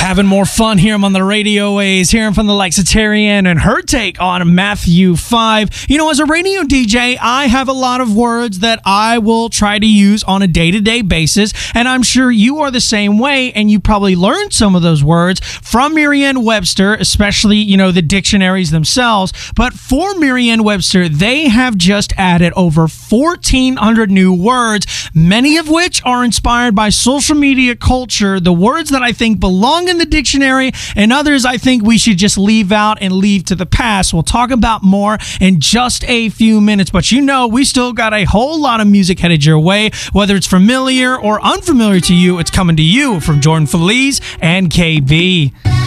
Having more fun here on the radio waves, hearing from the Lexitarian and her take on Matthew 5. You know, as a radio DJ, I have a lot of words that I will try to use on a day-to-day basis, and I'm sure you are the same way, and you probably learned some of those words from Merriam-Webster, especially, you know, the dictionaries themselves. But for Merriam-Webster, they have just added over 1,400 new words, many of which are inspired by social media culture, the words that I think belong in the dictionary, and others I think we should just leave out and leave to the past. We'll talk about more in just a few minutes, but you know, we still got a whole lot of music headed your way. Whether it's familiar or unfamiliar to you, it's coming to you from Jordan Feliz and KB.